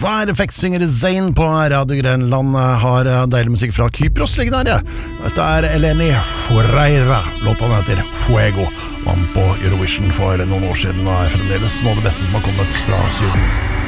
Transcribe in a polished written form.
Side Effects synger Zayn på Radio Grenland. Har deilig musikk fra Kypros liggende her. Dette Eleni Ferreira. Låten heter Fuego. Vann på Eurovision for noen år siden og fremdeles noe av det beste som har kommet fra Syden.